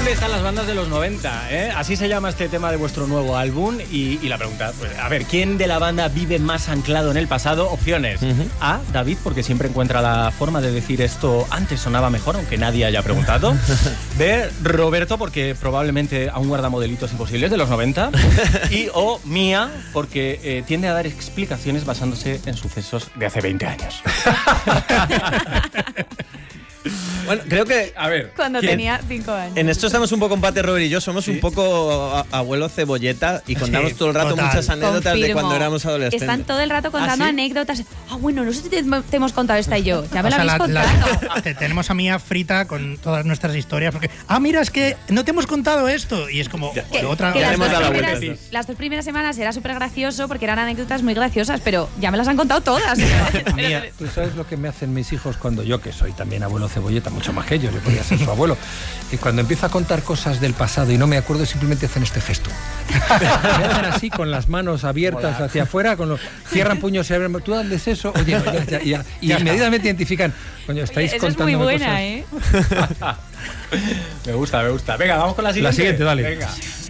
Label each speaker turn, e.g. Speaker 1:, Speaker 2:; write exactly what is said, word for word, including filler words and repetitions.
Speaker 1: ¿Dónde están las bandas de los noventa? ¿eh? Así se llama este tema de vuestro nuevo álbum. Y, y la pregunta, pues, a ver, ¿quién de la banda vive más anclado en el pasado? Opciones. Uh-huh. A, David, porque siempre encuentra la forma de decir esto antes sonaba mejor, aunque nadie haya preguntado. B, Roberto, porque probablemente aún guarda modelitos imposibles de los noventa. Y o Mía, porque eh, tiende a dar explicaciones basándose en sucesos de hace veinte años.
Speaker 2: Bueno, creo que, a ver...
Speaker 3: Cuando ¿quién? Tenía cinco años.
Speaker 2: En esto estamos un poco empate, Robert y yo. Somos ¿sí? un poco a, abuelo cebolleta y contamos sí, todo el rato total. muchas anécdotas Confirmo. de cuando éramos adolescentes.
Speaker 3: Están todo el rato contando ¿Ah, sí? anécdotas. Ah, bueno, no sé si te, te hemos contado esta y yo. Ya me
Speaker 4: o
Speaker 3: la
Speaker 4: sea,
Speaker 3: habéis
Speaker 4: la,
Speaker 3: contado.
Speaker 4: La, te, tenemos a Mía frita con todas nuestras historias. Porque, ah, mira, es que no te hemos contado esto. Y es como...
Speaker 3: Que, que
Speaker 4: otra,
Speaker 3: que
Speaker 4: ya
Speaker 3: las,
Speaker 4: hemos
Speaker 3: dos
Speaker 4: dado
Speaker 3: primeras,
Speaker 4: la
Speaker 3: las dos primeras semanas era súper gracioso porque eran anécdotas muy graciosas, pero ya me las han contado todas.
Speaker 5: Mía, tú sabes lo que me hacen mis hijos cuando yo, que soy también abuelo cebolleta, mucho más que ellos, yo podría ser su abuelo, y cuando empiezo a contar cosas del pasado y no me acuerdo, simplemente hacen este gesto. Me hacen así, con las manos abiertas Hola. hacia afuera, con los, cierran puños y abren. ¿Tú dónde es eso? Oye, no, ya, ya, ya. Y ya inmediatamente identifican. Coño, estáis
Speaker 3: Oye,
Speaker 5: contando
Speaker 3: es muy buena,
Speaker 5: cosas.
Speaker 3: ¿eh?
Speaker 1: Me gusta, me gusta. Venga, vamos con la siguiente.
Speaker 5: La siguiente, dale.
Speaker 1: Venga.